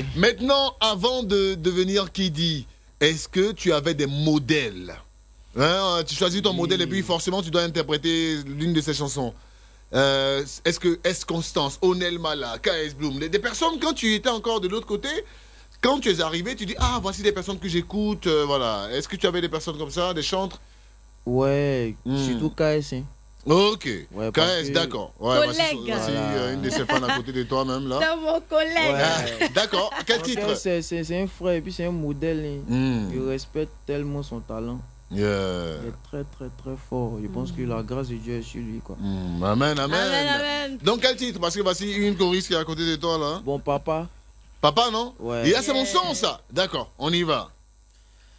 Maintenant, avant de devenir Kidi, est-ce que tu avais des modèles? Tu choisis ton modèle et puis forcément tu dois interpréter l'une de ses chansons. Est-ce que Constance, Onel Mala, KS Bloom, des personnes quand tu étais encore de l'autre côté, quand tu es arrivé, tu dis voici des personnes que j'écoute, voilà. Est-ce que tu avais des personnes comme ça, des chantres? Ouais, surtout KS. Hein. Ok, Ouais, KS, d'accord. Ouais, collègue. voici une de ses fans à côté de toi même là. C'est mon collègue. Ouais. D'accord, quel titre? C'est un frère et puis c'est un modèle. Hein. Je respecte tellement son talent. Il est très très très fort. Je pense que la grâce de Dieu est sur lui quoi. Amen, amen. Amen. Donc quel titre? Parce que voici une choriste qui est à côté de toi là. Bon papa. Papa non? Ouais. Et là c'est mon son ça. D'accord, on y va.